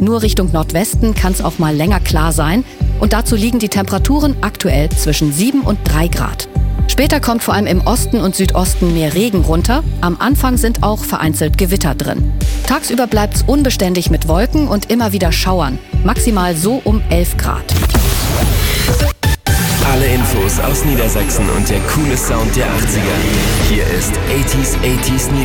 nur Richtung Nordwesten kann es auch mal länger klar sein. Und dazu liegen die Temperaturen aktuell zwischen 7 und 3 Grad. Später kommt vor allem im Osten und Südosten mehr Regen runter. Am Anfang sind auch vereinzelt Gewitter drin. Tagsüber bleibt es unbeständig mit Wolken und immer wieder Schauern. Maximal so um 11 Grad. Alle Infos aus Niedersachsen und der coole Sound der 80er. Hier ist 80s Niedersachsen.